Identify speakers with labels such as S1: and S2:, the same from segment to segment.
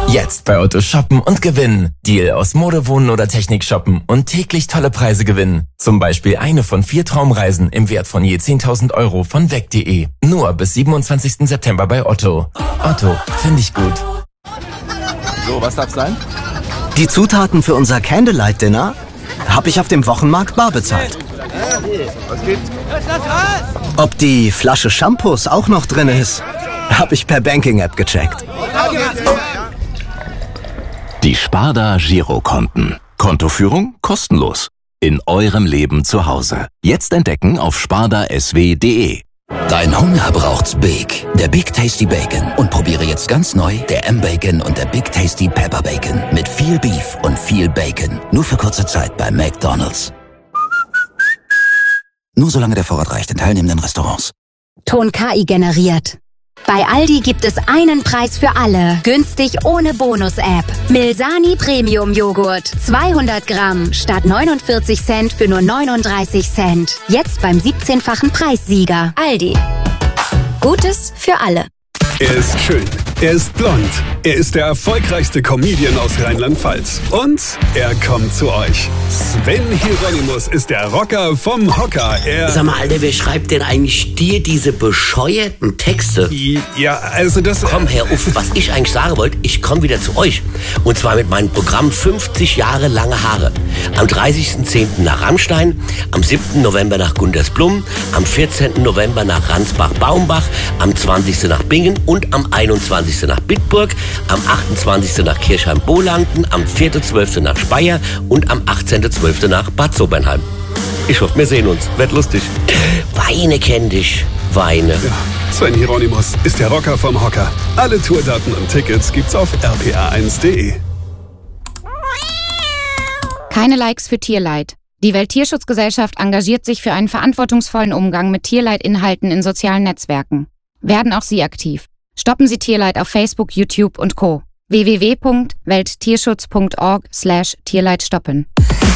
S1: Jetzt bei Otto shoppen und gewinnen. Deal aus Mode, Wohnen oder Technik shoppen und täglich tolle Preise gewinnen. Zum Beispiel eine von 4 Traumreisen im Wert von je 10.000 € von weg.de. Nur bis 27. September bei Otto. Otto, finde ich gut.
S2: So, was darf's sein?
S3: Die Zutaten für unser Candlelight-Dinner habe ich auf dem Wochenmarkt bar bezahlt.
S2: Was gibt's?
S3: Ob die Flasche Shampoos auch noch drin ist, habe ich per Banking-App gecheckt.
S4: Die Sparda Girokonten. Kontoführung kostenlos. In eurem Leben zu Hause. Jetzt entdecken auf spardasw.de.
S5: Dein Hunger braucht's Big. Der Big Tasty Bacon. Und probiere jetzt ganz neu der M-Bacon und der Big Tasty Pepper Bacon. Mit viel Beef und viel Bacon. Nur für kurze Zeit bei McDonald's. Nur solange der Vorrat reicht in teilnehmenden Restaurants.
S6: Ton KI generiert. Bei Aldi gibt es einen Preis für alle. Günstig ohne Bonus-App. Milsani Premium Joghurt. 200 Gramm statt 49 Cent für nur 39 Cent. Jetzt beim 17-fachen Preissieger. Aldi. Gutes für alle.
S7: Er ist schön. Er ist blond. Er ist der erfolgreichste Comedian aus Rheinland-Pfalz. Und er kommt zu euch. Sven Hieronymus ist der Rocker vom Hocker.
S8: Sag mal, Alter, wer schreibt denn eigentlich dir diese bescheuerten Texte?
S7: Ja, also das...
S8: Komm, Herr Uff, was ich eigentlich sagen wollte, ich komme wieder zu euch. Und zwar mit meinem Programm 50 Jahre lange Haare. Am 30.10. nach Rammstein, am 7. November nach Gundersblum, am 14. November nach Ransbach-Baumbach, am 20. nach Bingen und am 21. nach Bitburg, am 28. nach Kirchheim-Bohlanden, am 4.12. nach Speyer und am 18.12. nach Bad Sobernheim. Ich hoffe, wir sehen uns. Wird lustig. Weine kenn dich. Weine.
S7: Ja, Sven Hieronymus ist der Rocker vom Hocker. Alle Tourdaten und Tickets gibt's auf rpa1.de.
S9: Keine Likes für Tierleid. Die Welttierschutzgesellschaft engagiert sich für einen verantwortungsvollen Umgang mit Tierleidinhalten in sozialen Netzwerken. Werden auch Sie aktiv. Stoppen Sie Tierleid auf Facebook, YouTube und Co. www.welttierschutz.org/Tierleid stoppen.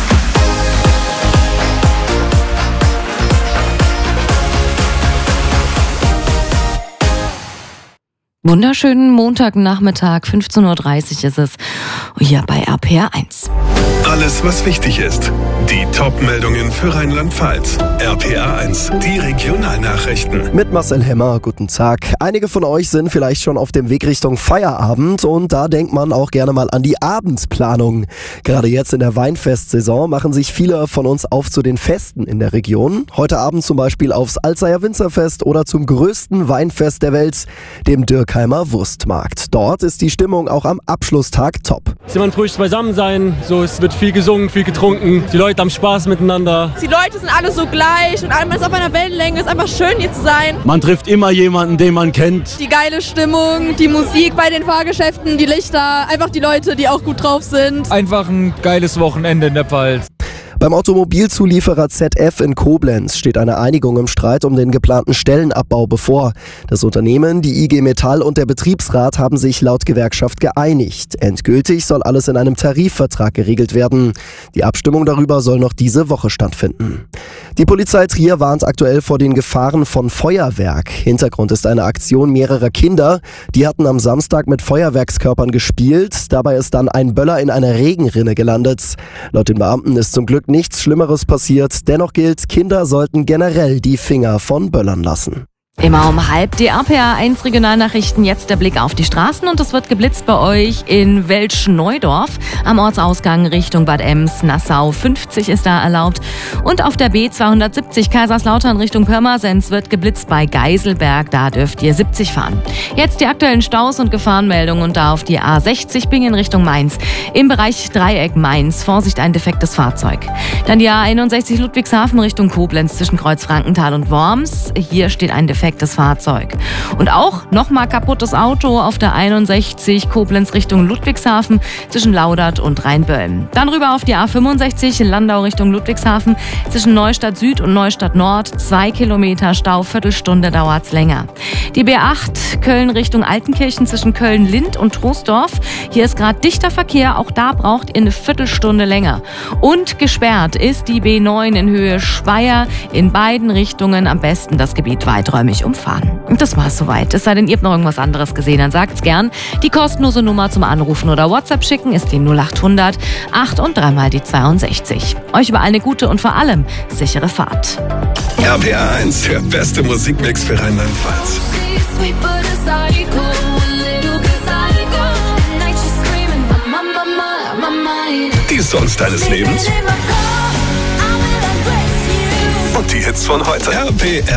S10: Wunderschönen Montagnachmittag, 15:30 Uhr ist es, hier bei RPA1.
S7: Alles, was wichtig ist. Die Top-Meldungen für Rheinland-Pfalz. RPA1, die Regionalnachrichten.
S11: Mit Marcel Hemmer, guten Tag. Einige von euch sind vielleicht schon auf dem Weg Richtung Feierabend und da denkt man auch gerne mal an die Abendplanung. Gerade jetzt in der Weinfestsaison machen sich viele von uns auf zu den Festen in der Region. Heute Abend zum Beispiel aufs Alzeyer Winzerfest oder zum größten Weinfest der Welt, dem Dürkheimer Wurstmarkt. Dort ist die Stimmung auch am Abschlusstag top.
S12: Man früh beisammen sein, so es wird viel gesungen, viel getrunken, die Leute haben Spaß miteinander.
S13: Die Leute sind alle so gleich und man ist auf einer Wellenlänge, es ist einfach schön hier zu sein.
S12: Man trifft immer jemanden, den man kennt.
S13: Die geile Stimmung, die Musik bei den Fahrgeschäften, die Lichter, einfach die Leute, die auch gut drauf sind.
S12: Einfach ein geiles Wochenende in der Pfalz.
S11: Beim Automobilzulieferer ZF in Koblenz steht eine Einigung im Streit um den geplanten Stellenabbau bevor. Das Unternehmen, die IG Metall und der Betriebsrat haben sich laut Gewerkschaft geeinigt. Endgültig soll alles in einem Tarifvertrag geregelt werden. Die Abstimmung darüber soll noch diese Woche stattfinden. Die Polizei Trier warnt aktuell vor den Gefahren von Feuerwerk. Hintergrund ist eine Aktion mehrerer Kinder. Die hatten am Samstag mit Feuerwerkskörpern gespielt. Dabei ist dann ein Böller in einer Regenrinne gelandet. Laut den Beamten ist zum Glück nichts Schlimmeres passiert. Dennoch gilt, Kinder sollten generell die Finger von Böllern lassen.
S10: Immer um halb die RPA1 Regionalnachrichten. Jetzt der Blick auf die Straßen und es wird geblitzt bei euch in Welsch-Neudorf am Ortsausgang Richtung Bad Ems. Nassau 50 ist da erlaubt und auf der B270 Kaiserslautern Richtung Pirmasens wird geblitzt bei Geiselberg. Da dürft ihr 70 fahren. Jetzt die aktuellen Staus und Gefahrenmeldungen und da auf die A60 Bingen Richtung Mainz. Im Bereich Dreieck Mainz. Vorsicht, ein defektes Fahrzeug. Dann die A61 Ludwigshafen Richtung Koblenz zwischen Kreuz Frankenthal und Worms. Hier steht ein defektes Fahrzeug. Und auch nochmal kaputtes Auto auf der 61 Koblenz Richtung Ludwigshafen zwischen Laudert und Rheinböllen. Dann rüber auf die A65 in Landau Richtung Ludwigshafen zwischen Neustadt Süd und Neustadt Nord. 2 Kilometer Stau, Viertelstunde dauert's länger. Die B8 Köln Richtung Altenkirchen zwischen Köln-Lind und Troisdorf. Hier ist gerade dichter Verkehr, auch da braucht ihr eine Viertelstunde länger. Und gesperrt ist die B9 in Höhe Speyer in beiden Richtungen, am besten das Gebiet weiträumig euch umfahren. Und das war's soweit. Es sei denn, ihr habt noch irgendwas anderes gesehen, dann sagt's gern. Die kostenlose Nummer zum Anrufen oder WhatsApp schicken ist die 0800 8 und 3 mal die 62. Euch überall eine gute und vor allem sichere Fahrt.
S7: RPR 1, der beste Musikmix für Rheinland-Pfalz. Die Songs deines Lebens und die Hits von heute. RPR